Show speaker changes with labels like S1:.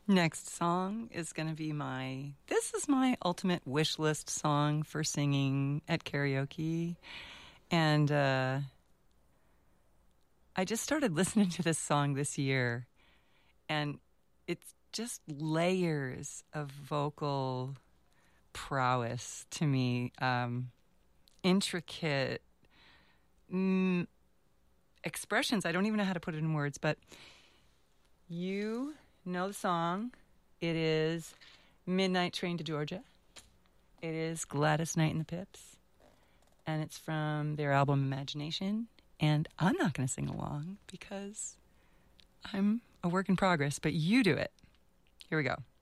S1: Next song is going to be this is my ultimate wish list song for singing at karaoke. And I just started listening to this song this year, and it's just layers of vocal prowess to me, intricate expressions. I don't even know how to put it in words, but you know the song. It is Midnight Train to Georgia. It is Gladys Knight and the Pips, and it's from their album Imagination. And I'm not going to sing along because I'm a work in progress, but you do it. Here we go.